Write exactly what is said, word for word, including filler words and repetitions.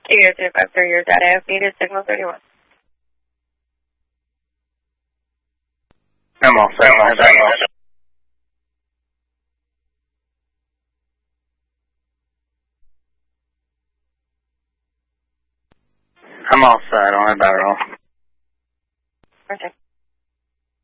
Two zero two five three, your data if needed, signal thirty-one. I'm all set. I'm all set. I'm all set. I don't have that at all. Perfect.